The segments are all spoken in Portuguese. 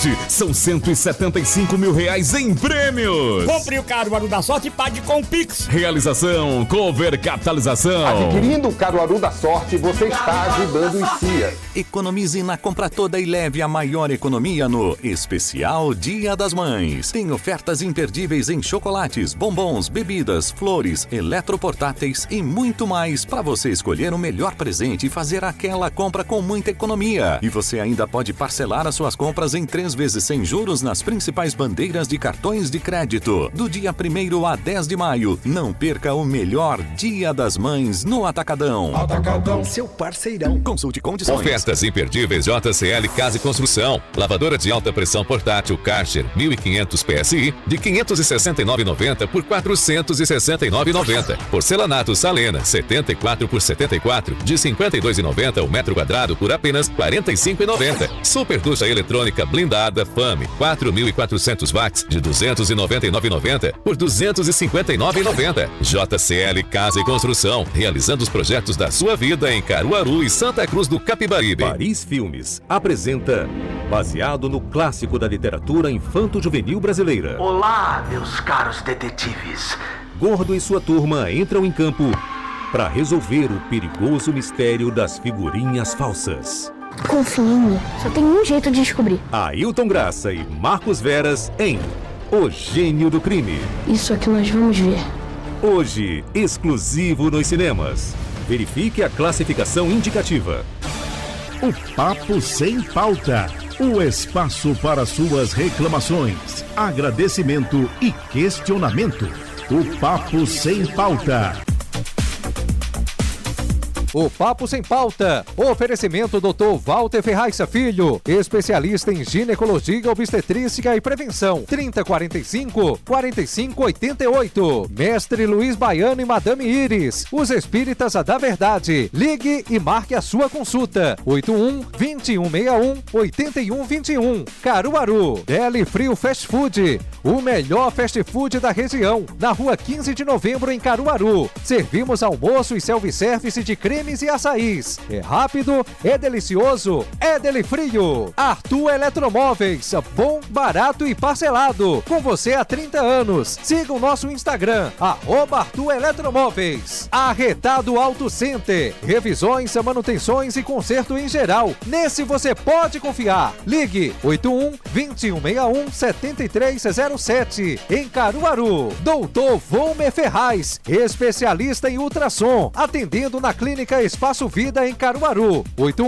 sorte. São 175 mil reais em prêmios. Compre o Caruaru da Sorte e pague com o Pix. Realização Cover Capitalização. Adquirindo o Caruaru da Sorte, você está ajudando o CIA. Economize na compra toda e leve a maior economia no Especial Dia das Mães. Tem ofertas imperdíveis em chocolates, bombons, bebidas, flores, eletroportáteis e muito mais para você escolher o melhor presente e fazer aquela compra com muita economia. E você ainda pode parcelar as suas compras em 3 vezes sem juros nas principais bandeiras de cartões de crédito. Do dia 1º a 10 de maio, não perca o melhor Dia das Mães no Atacadão. Atacadão, seu parceirão. Consulte condições. Ofertas imperdíveis JCL Casa e Construção. Lavadora de alta pressão portátil Karcher 1500 PSI de 569,90 por 469,90. Porcelanato Salena 74 por 74 de 52,90 o metro quadrado por apenas 45,90. Super ducha eletrônica blindada Fame 4.400 watts de 299,90 por 259,90. JCL Casa e Construção, realizando os projetos da sua vida em Caruaru e Santa Cruz do Capibaribe. Paris Filmes apresenta, baseado no clássico da literatura infanto-juvenil brasileira. Olá, meus caros detetives. Gordo e sua turma entram em campo para resolver o perigoso mistério das figurinhas falsas. Confie em mim, só tem um jeito de descobrir. Ailton Graça e Marcos Veras em O Gênio do Crime. Isso é que nós vamos ver. Hoje, exclusivo nos cinemas. Verifique a classificação indicativa. O Papo Sem Pauta. O espaço para suas reclamações, agradecimento e questionamento. O Papo Sem Pauta. O Papo Sem Pauta. Oferecimento Dr. Walter Ferraissa Filho, especialista em ginecologia, obstetrícia e prevenção. 3045-4588. Mestre Luiz Baiano e Madame Iris, os espíritas da verdade. Ligue e marque a sua consulta. 81-2161-8121. Caruaru. Deli Frio Fast Food, o melhor fast food da região. Na rua 15 de novembro em Caruaru. Servimos almoço e self-service de cremes e açaís. É rápido, é delicioso, é Deli Frio. Arthur Eletromóveis, bom, barato e parcelado. Com você há 30 anos. Siga o nosso Instagram, @Arthur Eletromóveis. Arretado Auto Center, revisões, manutenções e conserto em geral. Nesse você pode confiar. Ligue 81-2161-7307 em Caruaru. Doutor Volmer Ferraz, especialista em ultrassom, atendendo na Clínica Espaço Vida em Caruaru.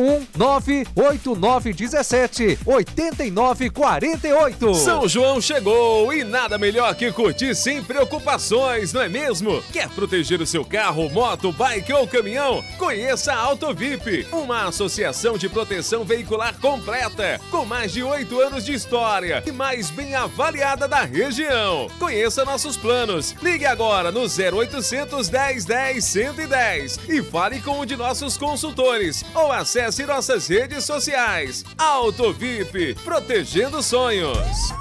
81-98917-8948. São João chegou e nada melhor que curtir sem preocupações, não é mesmo? Quer proteger o seu carro, moto, bike ou caminhão? Conheça a AutoVip, uma associação de proteção veicular completa, com mais de 8 anos de história e mais bem avaliada da região. Conheça nossos planos. Ligue agora no 0800 1010 110 e fale com um de nossos consultores ou acesse nossas redes sociais. AutoVip, protegendo sonhos.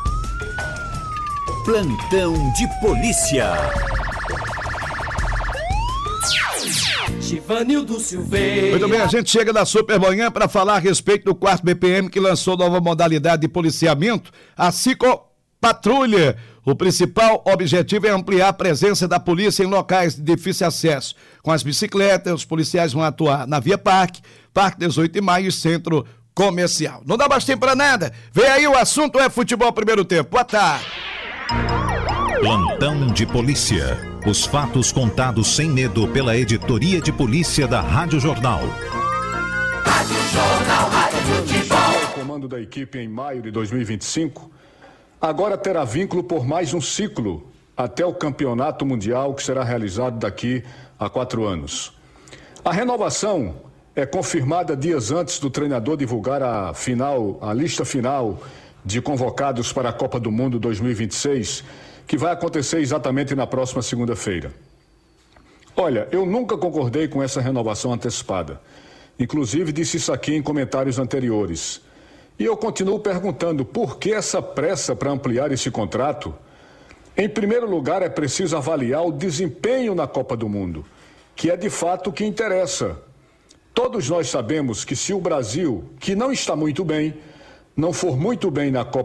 Plantão de polícia. Chivanildo Silveira. Muito bem, a gente chega da Supermanhã para falar a respeito do 4º BPM que lançou nova modalidade de policiamento, a Ciclopatrulha. O principal objetivo é ampliar a presença da polícia em locais de difícil acesso. Com as bicicletas, os policiais vão atuar na Via Parque, Parque 18 de Maio e Centro Comercial. Não dá mais tempo para nada. Vem aí, o assunto é futebol primeiro tempo. Boa tarde. Plantão de polícia. Os fatos contados sem medo pela editoria de polícia da Rádio Jornal. Rádio Jornal, Rádio Futebol. O comando da equipe em maio de 2025 agora terá vínculo por mais um ciclo até o Campeonato Mundial que será realizado daqui a 4 anos. A renovação é confirmada dias antes do treinador divulgar a lista final de convocados para a Copa do Mundo 2026, que vai acontecer exatamente na próxima segunda-feira. Olha, eu nunca concordei com essa renovação antecipada. Inclusive disse isso aqui em comentários anteriores. E eu continuo perguntando por que essa pressa para ampliar esse contrato? Em primeiro lugar, é preciso avaliar o desempenho na Copa do Mundo, que é de fato o que interessa. Todos nós sabemos que se o Brasil, que não está muito bem, não for muito bem na Copa